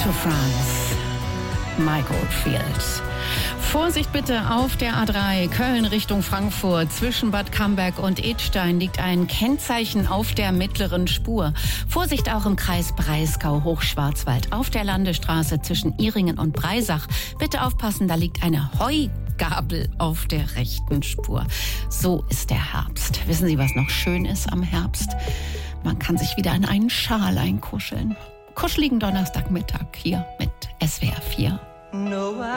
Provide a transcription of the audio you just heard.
to France. Michael Fields. Vorsicht bitte auf der A3 Köln Richtung Frankfurt. Zwischen Bad Camberg und Idstein liegt ein Kennzeichen auf der mittleren Spur. Vorsicht auch im Kreis Breisgau-Hochschwarzwald. Auf der Landesstraße zwischen Ihringen und Breisach. Bitte aufpassen, da liegt eine Heugabel auf der rechten Spur. So ist der Herbst. Wissen Sie, was noch schön ist am Herbst? Man kann sich wieder in einen Schal einkuscheln. Kuscheligen Donnerstagmittag hier mit SWR 4.